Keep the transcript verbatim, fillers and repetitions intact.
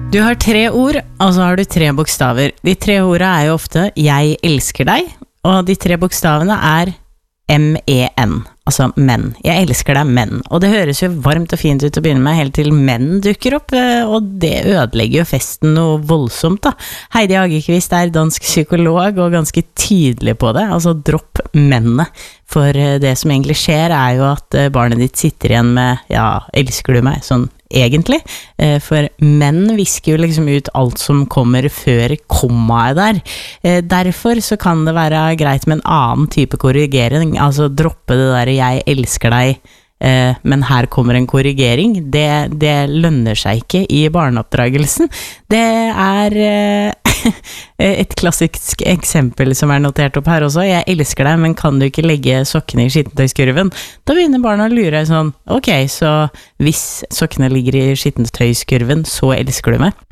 Du har tre ord, og så har du tre bokstaver. De tre ordene er jo ofte «jeg elsker deg», og de tre bokstavene er M E N, altså menn. Jeg elsker deg, menn. Og det høres jo varmt og fint ut å begynne med, helt til menn dukker opp, og det ødelegger jo festen noe voldsomt da. Heidi Hagekvist er dansk psykolog og ganske tydelig på det, altså dropp mennene. For det som egentlig skjer er jo at barnet ditt sitter igjen med, ja, elsker du meg, sånn egentlig, for menn visker jo liksom ut alt som kommer før kommaet der. Derfor så kan det være greit med en annen type korrigering, altså droppe det der «jeg elsker deg», men her kommer en korrigering. Det, det lønner seg ikke i barneoppdragelsen. Det er et klassisk eksempel som er notert opp her også. Jeg elsker deg, men kan du ikke legge sokkene i skittentøyskurven? Da begynner barna å lure sånn, ok, så hvis sokkene ligger i skittentøyskurven, så elsker du meg.